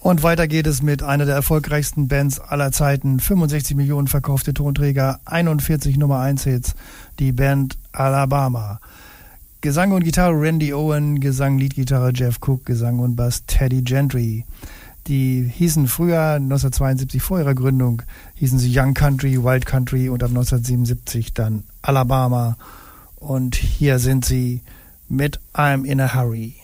Und weiter geht es mit einer der erfolgreichsten Bands aller Zeiten. 65 Millionen verkaufte Tonträger, 41 Nummer 1 Hits. Die Band Alabama. Gesang und Gitarre Randy Owen, Gesang, Leadgitarre Jeff Cook, Gesang und Bass Teddy Gentry. Die hießen früher, 1972 vor ihrer Gründung, hießen sie Young Country, Wild Country und ab 1977 dann Alabama. Und hier sind sie mit I'm in a Hurry.